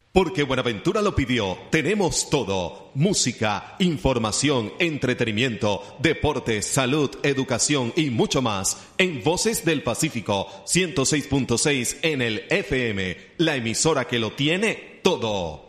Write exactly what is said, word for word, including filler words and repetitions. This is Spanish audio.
Porque Buenaventura lo pidió, tenemos todo. Música, información, entretenimiento, deportes, salud, educación y mucho más. En Voces del Pacífico, ciento seis punto seis en el F M. La emisora que lo tiene todo.